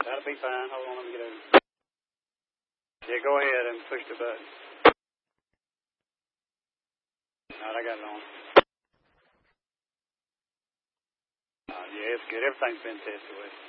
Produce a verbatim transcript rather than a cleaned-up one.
That'll be fine. Hold on, let me get over. Yeah, go ahead and push the button. All right, I got it on. Uh, yeah, it's good. Everything's been tested with.